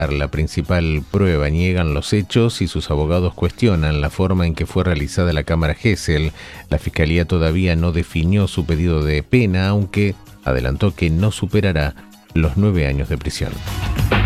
la principal prueba. Niegan los hechos y sus abogados cuestionan la forma en que fue realizada la cámara Gesell. La Fiscalía todavía no definió su pedido de pena, aunque adelantó que no superará los 9 años de prisión.